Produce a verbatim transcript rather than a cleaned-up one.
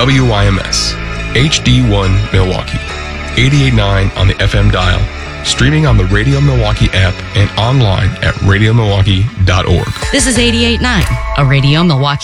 W Y M S, H D one Milwaukee, eighty-eight point nine on the F M dial, streaming on the Radio Milwaukee app and online at radio milwaukee dot org. This is eighty-eight point nine, a Radio Milwaukee